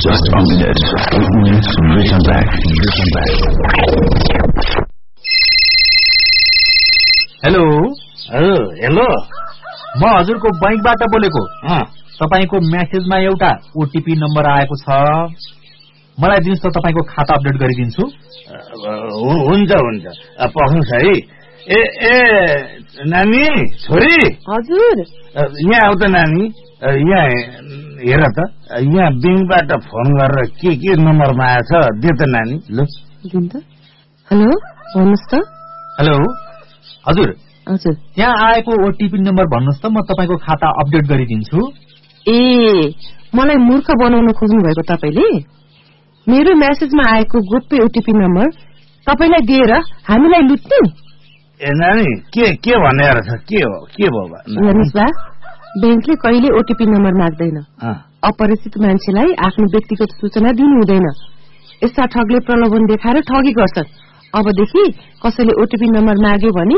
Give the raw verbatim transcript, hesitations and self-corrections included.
just a minute. Eight minutes, return back. Return back. Hello hello म हजुरको बैंकबाट बोलेको। तपाईको मेसेजमा एउटा ओटीपी नम्बर आएको छ, मलाई दिनुस् त, तपाईको खाता अपडेट गरिदिन्छु। हुन्छ हुन्छ पख्नुस् है। ए ए नानी छोरी, हजुर यहाँ आउ त नानी। यहाँ हेर त, यहाँ ब्याङ्कबाट फोन गरेर के के नम्बरमा आएछ दे त नानी। ल दिन त। हेलो भन्नुहोस् त। हेलो हजुर हजुर यहाँ आएको ओटीपी नम्बर भन्नुहोस् त, म तपाईको खाता अपडेट गरिदिन्छु। ए मलाई मूर्ख बनाउन खोज्नु भएको तपाईले? मेरो मेसेजमा आएको गोप्य ओटीपी नम्बर तपाईलाई दिएर हामीलाई लुट्ने? ए नानी के के भनेर छ? के हो के भयो? हेर्नुस् बा, ब्याङ्कले कहिले ओटीपी नम्बर माग्दैन। अपरिचित मान्छेलाई आफ्नो व्यक्तिगत सूचना दिनु हुँदैन। यस्ता ठगले प्रलोभन देखाएर ठगी गर्छन्। अबदेखि कसैले ओटीपी नम्बर माग्यो भने